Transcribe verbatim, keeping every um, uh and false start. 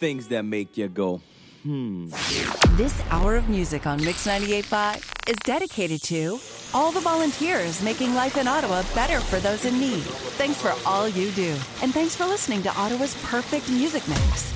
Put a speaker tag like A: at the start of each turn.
A: things that make you go, hmm.
B: This hour of music on Mix ninety-eight point five is dedicated to all the volunteers making life in Ottawa better for those in need. Thanks for all you do. And thanks for listening to Ottawa's perfect music mix.